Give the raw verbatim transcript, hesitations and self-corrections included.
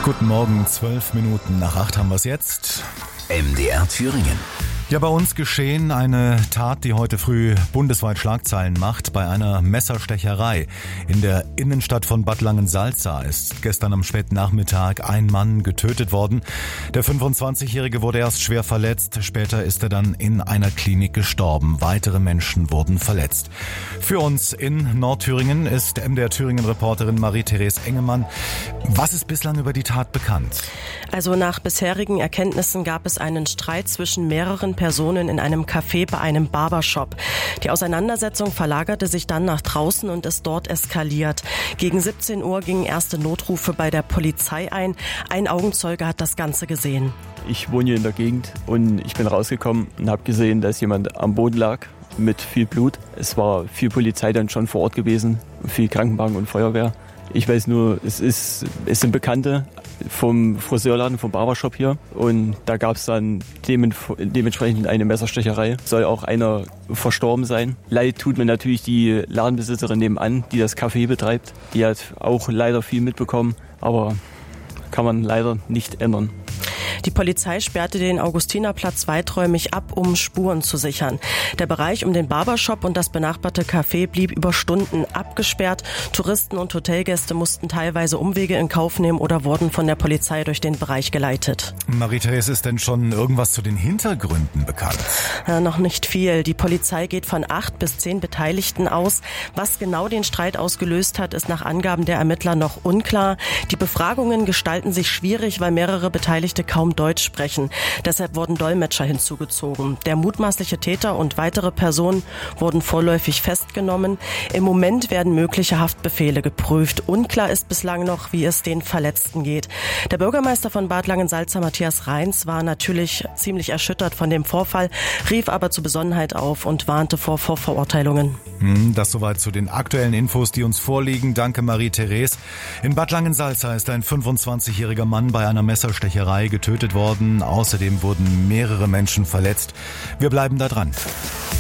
Guten Morgen, zwölf Minuten nach acht haben wir es jetzt. M D R Thüringen. Ja, bei uns geschehen eine Tat, die heute früh bundesweit Schlagzeilen macht. Bei einer Messerstecherei in der Innenstadt von Bad Langensalza ist gestern am späten Nachmittag ein Mann getötet worden. Der fünfundzwanzigjährige wurde erst schwer verletzt, später ist er dann in einer Klinik gestorben. Weitere Menschen wurden verletzt. Für uns in Nordthüringen ist M D R Thüringen-Reporterin Marie-Therese Engemann. Was ist bislang über die Tat bekannt? Also nach bisherigen Erkenntnissen gab es einen Streit zwischen mehreren Personen in einem Café bei einem Barbershop. Die Auseinandersetzung verlagerte sich dann nach draußen und ist dort eskaliert. Gegen siebzehn Uhr gingen erste Notrufe bei der Polizei ein. Ein Augenzeuge hat das Ganze gesehen. Ich wohne hier in der Gegend und ich bin rausgekommen und habe gesehen, dass jemand am Boden lag mit viel Blut. Es war viel Polizei dann schon vor Ort gewesen, viel Krankenwagen und Feuerwehr. Ich weiß nur, es ist, es sind Bekannte vom Friseurladen, vom Barbershop hier. Und da gab es dann dementsprechend eine Messerstecherei. Soll auch einer verstorben sein. Leid tut mir natürlich die Ladenbesitzerin nebenan, die das Café betreibt. Die hat auch leider viel mitbekommen, aber kann man leider nicht ändern. Die Polizei sperrte den Augustinerplatz weiträumig ab, um Spuren zu sichern. Der Bereich um den Barbershop und das benachbarte Café blieb über Stunden abgesperrt. Touristen und Hotelgäste mussten teilweise Umwege in Kauf nehmen oder wurden von der Polizei durch den Bereich geleitet. Marie-Therese, ist denn schon irgendwas zu den Hintergründen bekannt? Ja, noch nicht viel. Die Polizei geht von acht bis zehn Beteiligten aus. Was genau den Streit ausgelöst hat, ist nach Angaben der Ermittler noch unklar. Die Befragungen gestalten sich schwierig, weil mehrere Beteiligte kaum Deutsch sprechen. Deshalb wurden Dolmetscher hinzugezogen. Der mutmaßliche Täter und weitere Personen wurden vorläufig festgenommen. Im Moment werden mögliche Haftbefehle geprüft. Unklar ist bislang noch, wie es den Verletzten geht. Der Bürgermeister von Bad Langensalza, Matthias Reins, war natürlich ziemlich erschüttert von dem Vorfall, rief aber zur Besonnenheit auf und warnte vor Vorverurteilungen. Das soweit zu den aktuellen Infos, die uns vorliegen. Danke, Marie-Therese. In Bad Langensalza ist ein fünfundzwanzigjähriger Mann bei einer Messerstecherei getötet worden. Außerdem wurden mehrere Menschen verletzt. Wir bleiben da dran.